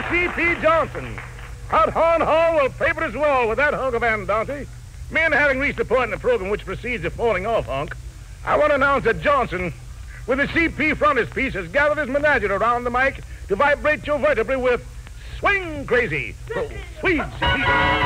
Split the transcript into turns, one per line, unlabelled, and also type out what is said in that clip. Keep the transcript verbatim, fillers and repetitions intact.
C P. Johnson. Hot Horn Hall will paper his wall with that hunk of Andante. Men having reached the point in the program which precedes the falling off hunk, I want to announce that Johnson, with the C P frontispiece, has gathered his menagerie around the mic to vibrate your vertebrae with Swing Crazy. So, sweet C P.